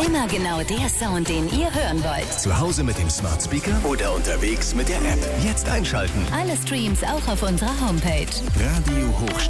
Immer genau der Sound, den ihr hören wollt. Zu Hause mit dem Smart Speaker oder unterwegs mit der App. Jetzt einschalten. Alle Streams auch auf unserer Homepage. Radio Hochstadt.